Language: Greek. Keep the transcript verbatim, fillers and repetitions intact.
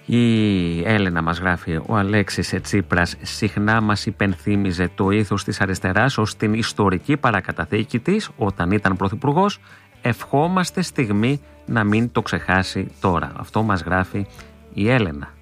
Η Έλενα μας γράφει: ο Αλέξης Τσίπρας συχνά μας υπενθύμιζε το ήθος της αριστεράς ως την ιστορική παρακαταθήκη της όταν ήταν πρωθυπουργός. Ευχόμαστε στιγμή να μην το ξεχάσει τώρα. Αυτό μας γράφει η Έλενα.